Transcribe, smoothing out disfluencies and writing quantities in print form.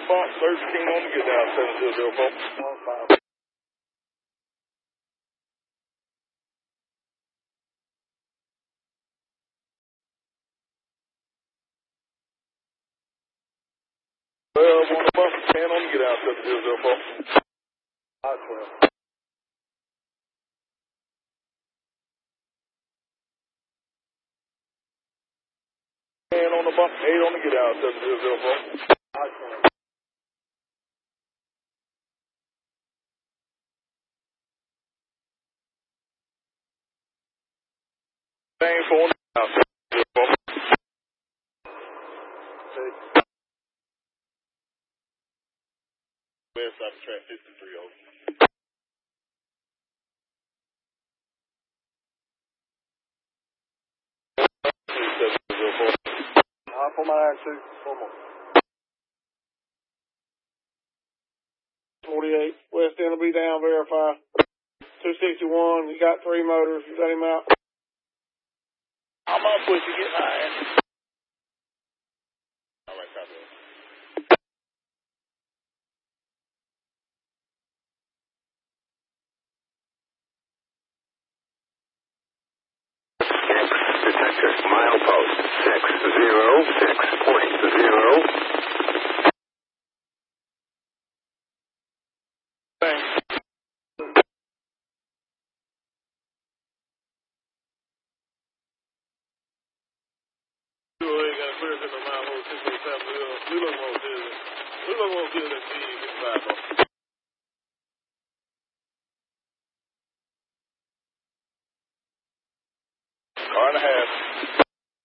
bump, 13 on the get down, 7004. On the bump, 10 on the get down, 7004. 512. 10 on the bump, 8 on the get down, 7004. 512. Bang, 4 on the get down, 7004. West side of track 53 over. 704. For my iron 2, 4 more. 48, West end will be down, verify. 261, you got 3 motors, you got him out. I'm up with you, get high. All right, copy. Detector, milepost 606.0. Thanks. You ain't got to put us in the mile, 607. We look more good. We look more good than 5.